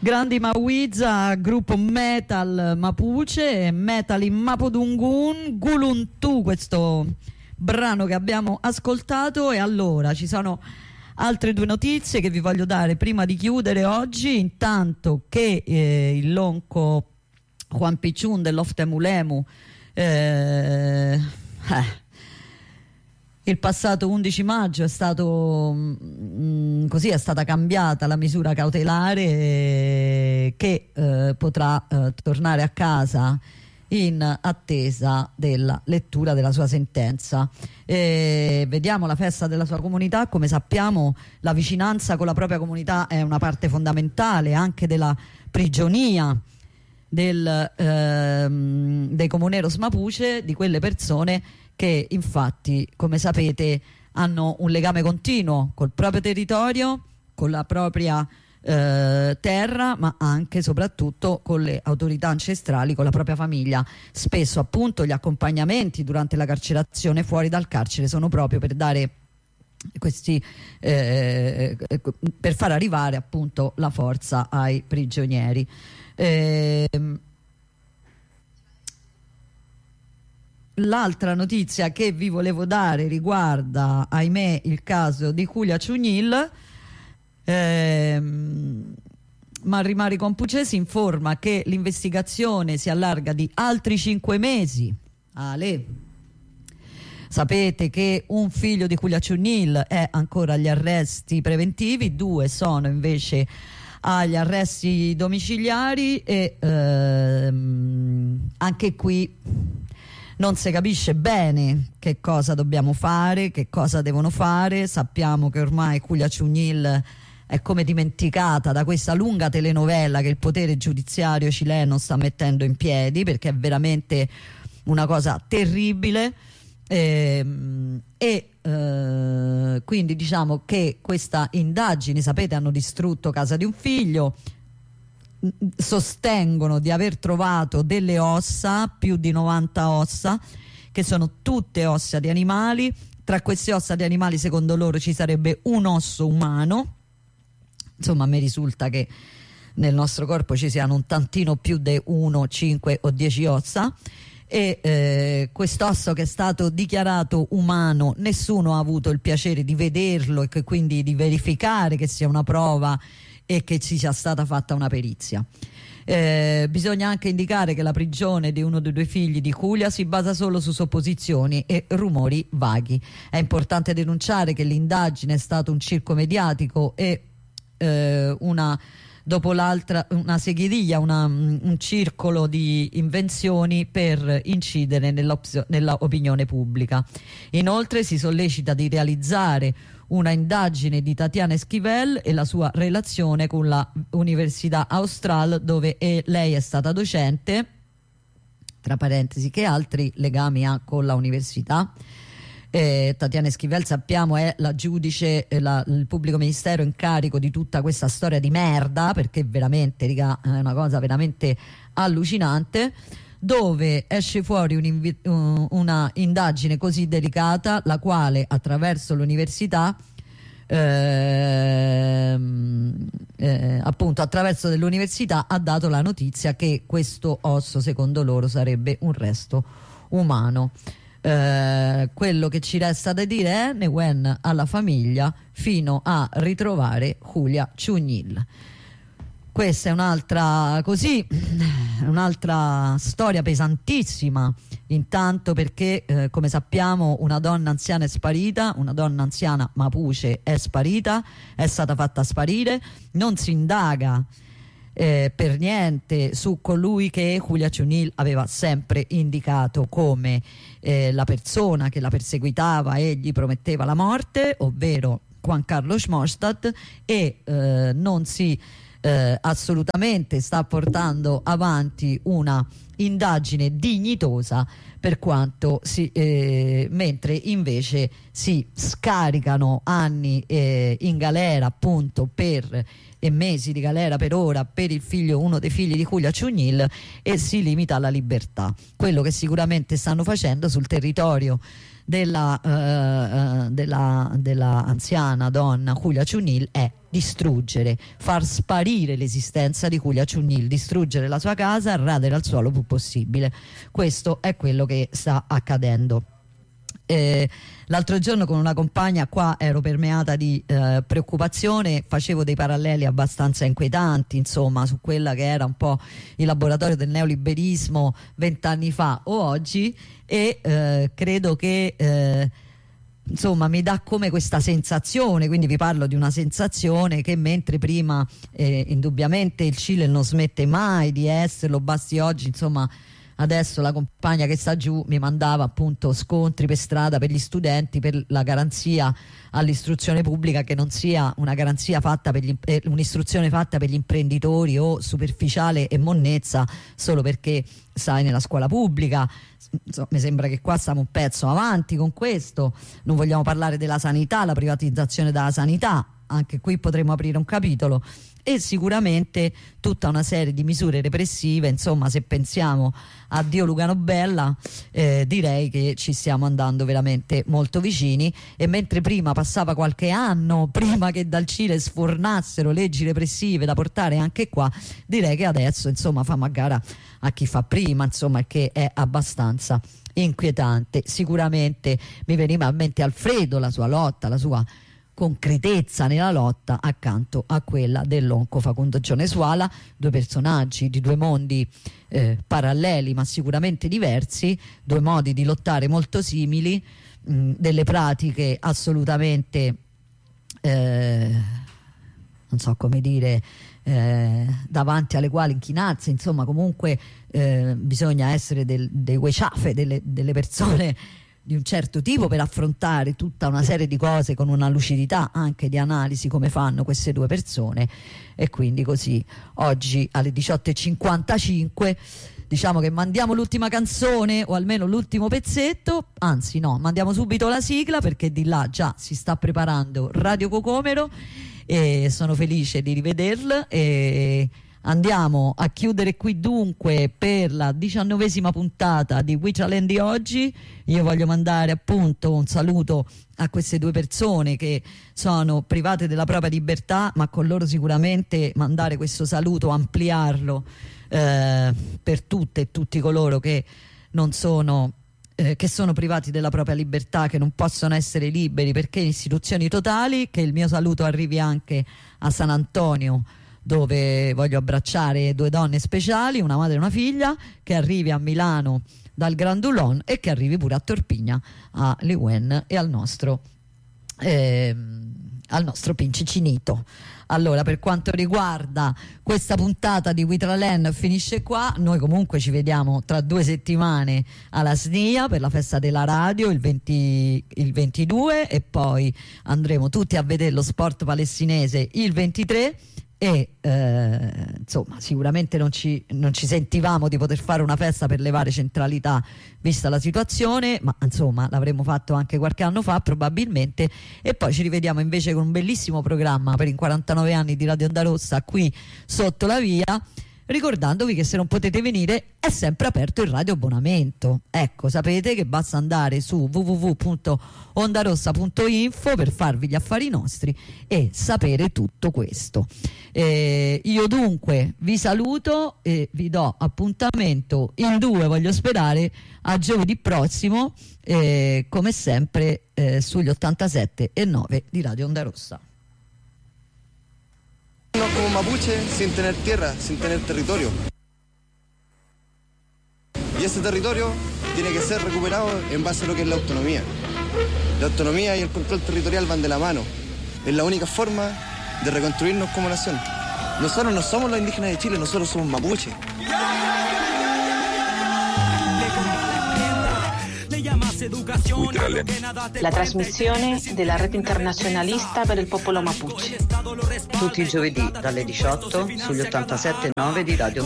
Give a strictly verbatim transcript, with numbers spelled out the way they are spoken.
Grandi Mawiza, gruppo metal mapuche, metal in Mapudungun, Guluntu, questo brano che abbiamo ascoltato. E allora ci sono altre due notizie che vi voglio dare prima di chiudere oggi, intanto che eh, il lonco Juan Pichun dell'Oftemulemu eh, eh, il passato undici maggio è stato mh, così è stata cambiata la misura cautelare eh, che eh, potrà eh, tornare a casa in attesa della lettura della sua sentenza. E vediamo la festa della sua comunità. Come sappiamo, la vicinanza con la propria comunità è una parte fondamentale anche della prigionia del, ehm, dei comuneros mapuche, di quelle persone che infatti, come sapete, hanno un legame continuo col proprio territorio, con la propria eh, terra, ma anche e soprattutto con le autorità ancestrali, con la propria famiglia. Spesso appunto gli accompagnamenti durante la carcerazione fuori dal carcere sono proprio per dare questi eh, per far arrivare appunto la forza ai prigionieri. Eh, L'altra notizia che vi volevo dare riguarda, ahimè, il caso di Julia Ciugnil. ehm, Mari Mari Compucè si informa che l'investigazione si allarga di altri cinque mesi. Ale. Sapete che un figlio di Julia Ciugnil è ancora agli arresti preventivi, due sono invece agli arresti domiciliari e ehm, anche qui non si capisce bene che cosa dobbiamo fare, che cosa devono fare. Sappiamo che ormai Julia Ciugnil è come dimenticata da questa lunga telenovela che il potere giudiziario cileno sta mettendo in piedi, perché è veramente una cosa terribile. E, e eh, quindi diciamo che questa indagine, sapete, hanno distrutto casa di un figlio, sostengono di aver trovato delle ossa, più di novanta ossa, che sono tutte ossa di animali. Tra queste ossa di animali, secondo loro, ci sarebbe un osso umano. Insomma, a me risulta che nel nostro corpo ci siano un tantino più di uno, cinque o dieci ossa. E eh, quest'osso che è stato dichiarato umano, nessuno ha avuto il piacere di vederlo e che quindi di verificare che sia una prova e che ci sia stata fatta una perizia. Eh, bisogna anche indicare che la prigione di uno dei due figli di Julia si basa solo su supposizioni e rumori vaghi. È importante denunciare che l'indagine è stato un circo mediatico e eh, una dopo l'altra una seguidilla, una, un circolo di invenzioni per incidere nell'opinione pubblica. Inoltre si sollecita di realizzare una indagine di Tatiana Esquivel e la sua relazione con la Università Austral, dove è, lei è stata docente, tra parentesi, che altri legami ha con la università. Eh, Tatiana Esquivel, sappiamo, è la giudice, eh, la, il pubblico ministero in carico di tutta questa storia di merda, perché veramente, riga, è una cosa veramente allucinante, dove esce fuori un un, una indagine così delicata, la quale attraverso l'università ehm, eh, appunto attraverso dell'università ha dato la notizia che questo osso, secondo loro, sarebbe un resto umano. Eh, quello che ci resta da dire è Newen alla famiglia fino a ritrovare Julia Ciugnil. Questa è un'altra così un'altra storia pesantissima, intanto perché eh, come sappiamo una donna anziana è sparita, una donna anziana mapuche è sparita, è stata fatta sparire, non si indaga Eh, per niente su colui che Julia Ciugnil aveva sempre indicato come eh, la persona che la perseguitava e gli prometteva la morte, ovvero Juan Carlos Mostat, e eh, non si eh, assolutamente sta portando avanti una indagine dignitosa, per quanto si, eh, mentre invece si scaricano anni eh, in galera appunto per e mesi di galera per ora per il figlio, uno dei figli di Julia Ciugnil, e si limita alla libertà. Quello che sicuramente stanno facendo sul territorio della, uh, della, della anziana donna Julia Ciugnil è distruggere, far sparire l'esistenza di Culia Ciunil, distruggere la sua casa, radere al suolo il più possibile. Questo è quello che sta accadendo. Eh, l'altro giorno con una compagna qua ero permeata di eh, preoccupazione, facevo dei paralleli abbastanza inquietanti, insomma, su quella che era un po' il laboratorio del neoliberismo vent'anni fa o oggi, e eh, credo che eh, insomma mi dà come questa sensazione, quindi vi parlo di una sensazione che mentre prima eh, indubbiamente il Cile non smette mai di esserlo, basti oggi, insomma, adesso la compagna che sta giù mi mandava appunto scontri per strada per gli studenti, per la garanzia all'istruzione pubblica, che non sia una garanzia fatta per gli, eh, un'istruzione fatta per gli imprenditori o superficiale e monnezza solo perché stai nella scuola pubblica. Insomma, mi sembra che qua stiamo un pezzo avanti con questo. Non vogliamo parlare della sanità, la privatizzazione della sanità, anche qui potremmo aprire un capitolo, e sicuramente tutta una serie di misure repressive. Insomma, se pensiamo a Dio Lugano Bella, eh, direi che ci stiamo andando veramente molto vicini. E mentre prima passava qualche anno prima che dal Cile sfornassero leggi repressive da portare anche qua, direi che adesso insomma famo a gara a chi fa prima, insomma, che è abbastanza inquietante. Sicuramente mi veniva a mente Alfredo, la sua lotta, la sua concretezza nella lotta accanto a quella dell'onco Facundo Gionesuala, due personaggi di due mondi eh, paralleli ma sicuramente diversi, due modi di lottare molto simili, mh, delle pratiche assolutamente eh, non so come dire, eh, davanti alle quali inchinarsi, insomma comunque eh, bisogna essere del, dei gueciafe, delle, delle persone di un certo tipo per affrontare tutta una serie di cose con una lucidità anche di analisi, come fanno queste due persone. E quindi così oggi alle diciotto e cinquantacinque diciamo che mandiamo l'ultima canzone, o almeno l'ultimo pezzetto, anzi no, mandiamo subito la sigla, perché di là già si sta preparando Radio Cocomero e sono felice di rivederla. E andiamo a chiudere qui dunque per la diciannovesima puntata di Wichaland di oggi. Io voglio mandare appunto un saluto a queste due persone che sono private della propria libertà, ma con loro sicuramente mandare questo saluto, ampliarlo eh, per tutte e tutti coloro che non sono eh, che sono privati della propria libertà, che non possono essere liberi perché in istituzioni totali. Che il mio saluto arrivi anche a San Antonio, dove voglio abbracciare due donne speciali, una madre e una figlia, che arrivi a Milano dal Grandulon e che arrivi pure a Torpigna, a Liwen e al nostro eh, al nostro Pincicinito. Allora, per quanto riguarda questa puntata di Witralen finisce qua. Noi comunque ci vediamo tra due settimane alla S N I A per la festa della radio il, venti, il ventidue, e poi andremo tutti a vedere lo sport palestinese il ventitré. E eh, insomma sicuramente non ci, non ci sentivamo di poter fare una festa per levare centralità vista la situazione, ma insomma l'avremmo fatto anche qualche anno fa probabilmente. E poi ci rivediamo invece con un bellissimo programma per i quarantanove anni di Radio Onda Rossa qui sotto la via, ricordandovi che se non potete venire è sempre aperto il radio abbonamento. Ecco, sapete che basta andare su w w w punto ondarossa punto info per farvi gli affari nostri e sapere tutto questo. Eh, io dunque vi saluto e vi do appuntamento in due, voglio sperare, a giovedì prossimo, eh, come sempre eh, sugli ottantasette e nove di Radio Onda Rossa. Como mapuche, sin tener tierra, sin tener territorio. Y ese territorio tiene que ser recuperado en base a lo que es la autonomía. La autonomía y el control territorial van de la mano. Es la única forma de reconstruirnos como nación. Nosotros no somos los indígenas de Chile, nosotros somos mapuche. La trasmissione della rete internazionalista per il popolo Mapuche. Tutti i giovedì dalle diciotto sugli ottantasette e nove di Radio